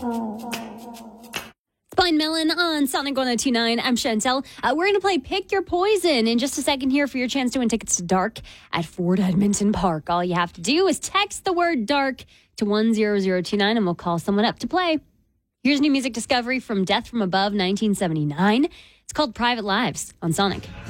Blind Melon on Sonic 102.9. I'm Chantel. We're going to play Pick Your Poison in just a second here for your chance to win tickets to Dark at Ford Edmonton Park. All you have to do is text the word Dark to 10029 and we'll call someone up to play. Here's new music discovery from Death from Above 1979. It's called Private Lives on Sonic.